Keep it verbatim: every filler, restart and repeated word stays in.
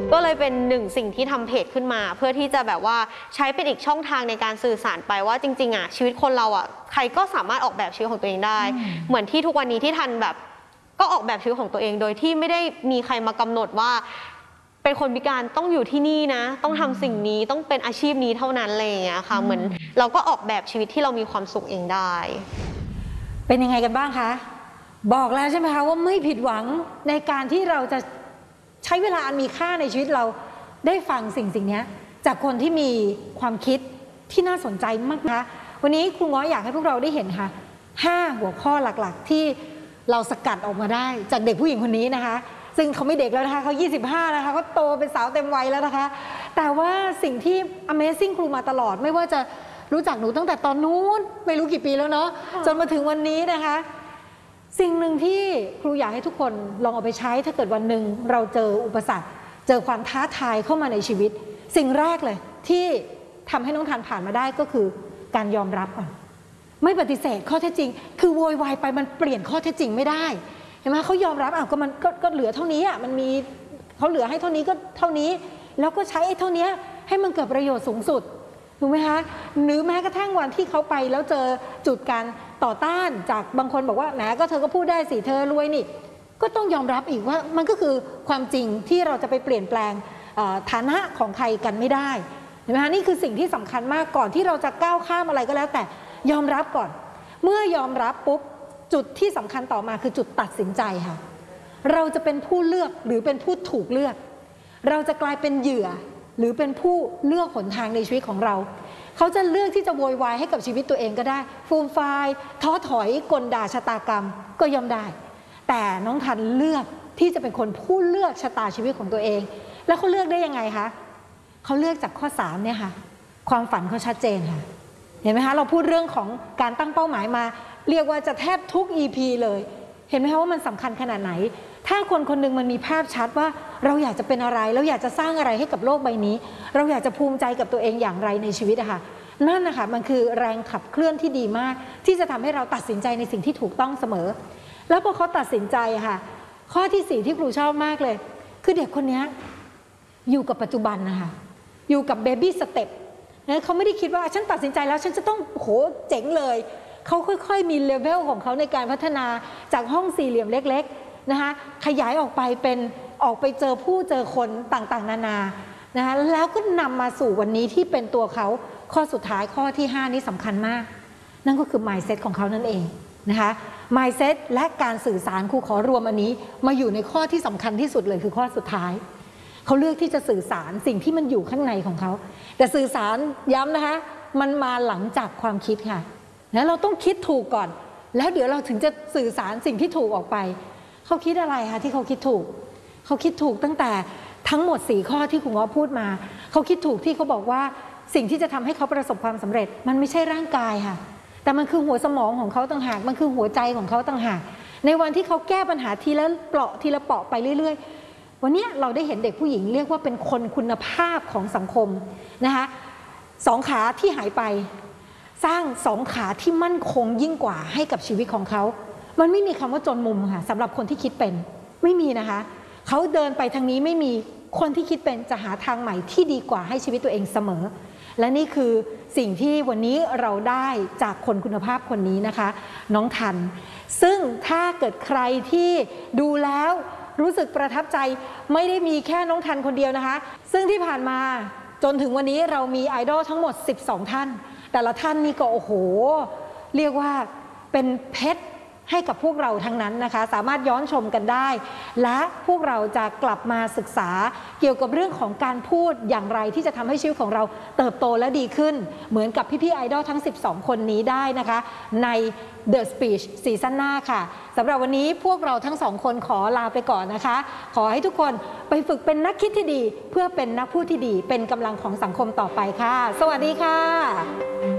ก็เลยเป็นหนึ่งสิ่งที่ทำเพจขึ้นมาเพื่อที่จะแบบว่าใช้เป็นอีกช่องทางในการสื่อสารไปว่าจริงๆอ่ะชีวิตคนเราอ่ะใครก็สามารถออกแบบชีวิตของตัวเองได้เหมือนที่ทุกวันนี้ที่ทันแบบก็ออกแบบชีวิตของตัวเองโดยที่ไม่ได้มีใครมากำหนดว่าเป็นคนพิการต้องอยู่ที่นี่นะต้องทำสิ่งนี้ต้องเป็นอาชีพนี้เท่านั้นอะไรอย่างเงี้ยค่ะเหมือนเราก็ออกแบบชีวิตที่เรามีความสุขเองได้เป็นยังไงกันบ้างคะบอกแล้วใช่ไหมคะว่าไม่ผิดหวังในการที่เราจะใช้เวลาอันมีค่าในชีวิตเราได้ฟังสิ่งสิ่งนี้จากคนที่มีความคิดที่น่าสนใจมากนะวันนี้ครูง้ออยากให้พวกเราได้เห็นค่ะห้าหัวข้อหลักๆที่เราสกัดออกมาได้จากเด็กผู้หญิงคนนี้นะคะซึ่งเขาไม่เด็กแล้วนะคะเขายี่สิบห้านะคะเขาโตเป็นสาวเต็มวัยแล้วนะคะแต่ว่าสิ่งที่ Amazing ครูมาตลอดไม่ว่าจะรู้จักหนูตั้งแต่ตอนนู้นไม่รู้กี่ปีแล้วเนาะจนมาถึงวันนี้นะคะสิ่งหนึ่งที่ครูอยากให้ทุกคนลองเอาไปใช้ถ้าเกิดวันหนึ่งเราเจออุปสรรคเจอความท้าทายเข้ามาในชีวิตสิ่งแรกเลยที่ทำให้น้องทันผ่านมาได้ก็คือการยอมรับก่อนไม่ปฏิเสธข้อเท็จจริงคือโวยวายไปมันเปลี่ยนข้อเท็จจริงไม่ได้เห็นไหมเขายอมรับอ่ะก็มันก็เหลือเท่านี้อ่ะมันมีเขาเหลือให้เท่านี้ก็เท่านี้แล้วก็ใช้ไอ้เท่านี้ให้มันเกิดประโยชน์สูงสุดถูกไหมคะหรือแม้กระทั่งวันที่เขาไปแล้วเจอจุดการต่อต้านจากบางคนบอกว่าแหมก็เธอก็พูดได้สิเธอรวยนี่ก็ต้องยอมรับอีกว่ามันก็คือความจริงที่เราจะไปเปลี่ยนแปลงฐานะของใครกันไม่ได้เห็นไหมคะนี่คือสิ่งที่สำคัญมากก่อนที่เราจะก้าวข้ามอะไรก็แล้วแต่ยอมรับก่อนเมื่อยอมรับปุ๊บจุดที่สำคัญต่อมาคือจุดตัดสินใจค่ะเราจะเป็นผู้เลือกหรือเป็นผู้ถูกเลือกเราจะกลายเป็นเหยื่อหรือเป็นผู้เลือกหนทางในชีวิตของเราเขาจะเลือกที่จะโวยวายให้กับชีวิตตัวเองก็ได้ฟูมฟายท้อถอยกลด่าชะตากรรมก็ยอมได้แต่น้องทันเลือกที่จะเป็นคนผู้เลือกชะตาชีวิตของตัวเองแล้วเขาเลือกได้ยังไงคะเขาเลือกจากข้อสามเนี่ยค่ะความฝันเขาชัดเจนค่ะเห็นไหมคะเราพูดเรื่องของการตั้งเป้าหมายมาเรียกว่าจะแทบทุก อี พี เลยเห็นไหมคะว่ามันสำคัญขนาดไหนถ้าคนคนหนึ่งมันมีภาพชัดว่าเราอยากจะเป็นอะไรเราอยากจะสร้างอะไรให้กับโลกใบนี้เราอยากจะภูมิใจกับตัวเองอย่างไรในชีวิตอะค่ะนั่นนะคะมันคือแรงขับเคลื่อนที่ดีมากที่จะทำให้เราตัดสินใจในสิ่งที่ถูกต้องเสมอแล้วพอเขาตัดสินใจค่ะข้อที่สี่ที่ครูชอบมากเลยคือเด็กคนนี้อยู่กับปัจจุบันนะคะอยู่กับเบบี้สเต็ปนะเขาไม่ได้คิดว่าฉันตัดสินใจแล้วฉันจะต้องโหเจ๋งเลยเขาค่อยๆมีเลเวลของเขาในการพัฒนาจากห้องสี่เหลี่ยมเล็กๆนะคะขยายออกไปเป็นออกไปเจอผู้เจอคนต่างๆนานานะคะแล้วก็นำมาสู่วันนี้ที่เป็นตัวเขาข้อสุดท้ายข้อที่ห้านี้สำคัญมากนั่นก็คือ mindset ของเขานั่นเองนะคะ mindset และการสื่อสารครูขอรวมอันนี้มาอยู่ในข้อที่สำคัญที่สุดเลยคือข้อสุดท้ายเขาเลือกที่จะสื่อสารสิ่งที่มันอยู่ข้างในของเขาแต่สื่อสารย้ำนะคะมันมาหลังจากความคิดค่ะแล้วเราต้องคิดถูกก่อนแล้วเดี๋ยวเราถึงจะสื่อสารสิ่งที่ถูกออกไปเขาคิดอะไรคะที่เขาคิดถูกเขาคิดถูกตั้งแต่ทั้งหมดสี่ข้อที่ครูง้อพูดมาเขาคิดถูกที่เขาบอกว่าสิ่งที่จะทำให้เขาประสบความสำเร็จมันไม่ใช่ร่างกายค่ะแต่มันคือหัวสมองของเขาต่างหากมันคือหัวใจของเขาต่างหากในวันที่เขาแก้ปัญหาทีละเปราะทีละเปราะไปเรื่อยๆวันนี้เราได้เห็นเด็กผู้หญิงเรียกว่าเป็นคนคุณภาพของสังคมนะคะสองขาที่หายไปสร้างสองขาที่มั่นคงยิ่งกว่าให้กับชีวิตของเขามันไม่มีคำว่าจนมุมค่ะสำหรับคนที่คิดเป็นไม่มีนะคะเขาเดินไปทางนี้ไม่มีคนที่คิดเป็นจะหาทางใหม่ที่ดีกว่าให้ชีวิตตัวเองเสมอและนี่คือสิ่งที่วันนี้เราได้จากคนคุณภาพคนนี้นะคะน้องทันซึ่งถ้าเกิดใครที่ดูแล้วรู้สึกประทับใจไม่ได้มีแค่น้องทันคนเดียวนะคะซึ่งที่ผ่านมาจนถึงวันนี้เรามีไอดอลทั้งหมดสิบสองท่านแต่ละท่านนี่ก็โอ้โหเรียกว่าเป็นเพชรให้กับพวกเราทั้งนั้นนะคะสามารถย้อนชมกันได้และพวกเราจะกลับมาศึกษาเกี่ยวกับเรื่องของการพูดอย่างไรที่จะทำให้ชีวิตของเราเติบโตและดีขึ้นเหมือนกับพี่ๆไอดอลทั้งสิบสองคนนี้ได้นะคะใน The Speech ซีซั่นหน้าค่ะสำหรับวันนี้พวกเราทั้งสองคนขอลาไปก่อนนะคะขอให้ทุกคนไปฝึกเป็นนักคิดที่ดีเพื่อเป็นนักพูดที่ดีเป็นกำลังของสังคมต่อไปค่ะสวัสดีค่ะ